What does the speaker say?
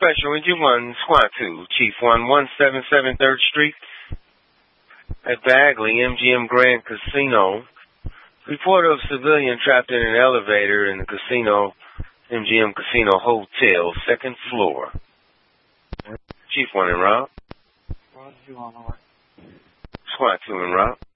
Special Engine 1, Squad 2, Chief 1177 3rd Street at Bagley, MGM Grand Casino. Report of civilian trapped in an elevator in the casino, MGM Casino Hotel, 2nd floor. Chief 1 en route. Squad 2 on the way. Squad 2 en route.